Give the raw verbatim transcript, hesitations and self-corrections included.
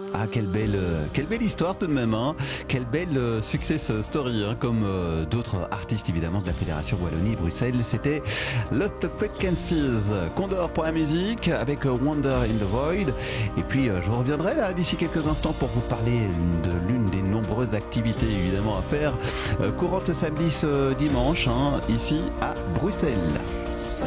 Ah, quelle belle, euh, quelle belle histoire tout de même, hein. Quelle belle euh, success story, hein, comme euh, d'autres artistes évidemment de la Fédération Wallonie-Bruxelles. C'était Lost Frequencies, Condor pour la musique, avec euh, Wonder in the Void. Et puis euh, je vous reviendrai là d'ici quelques instants pour vous parler de l'une des nombreuses activités évidemment à faire euh, courant ce samedi, ce dimanche, hein, ici à Bruxelles.